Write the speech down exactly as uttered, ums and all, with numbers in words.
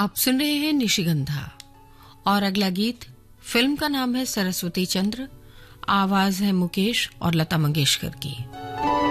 आप सुन रहे हैं निशिगंधा और अगला गीत फिल्म का नाम है सरस्वती चंद्र, आवाज है मुकेश और लता मंगेशकर की।